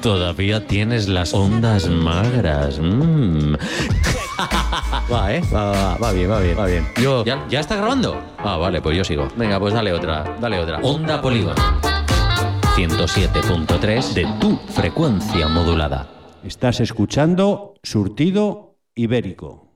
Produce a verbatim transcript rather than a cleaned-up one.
Todavía tienes las ondas magras. Mm. Va, ¿eh? Va, va, va bien, va bien, va bien. Yo, ¿ya, ¿Ya está grabando? Ah, vale, pues yo sigo. Venga, pues dale otra, dale otra. Onda Polígono. ciento siete punto tres de tu frecuencia modulada. Estás escuchando Surtido Ibérico.